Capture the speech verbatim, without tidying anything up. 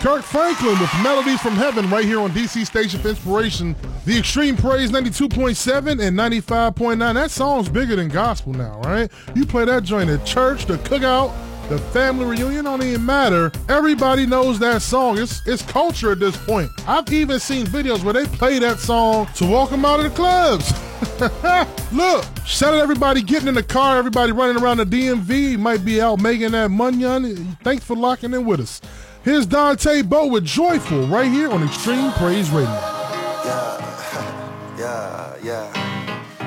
Kirk Franklin with Melodies from Heaven right here on D C Station of Inspiration. The Extreme Praise ninety-two point seven and ninety-five point nine. That song's bigger than gospel now, right? You play that joint at church, the cookout, the family reunion, don't even matter. Everybody knows that song. It's it's culture at this point. I've even seen videos where they play that song to walk them out of the clubs. Look, shout out everybody getting in the car, everybody running around the D M V. Might be out making that munyon. Thanks for locking in with us. Here's Dante Bowe with Joyful right here on Extreme Praise Radio. Yeah, yeah, yeah.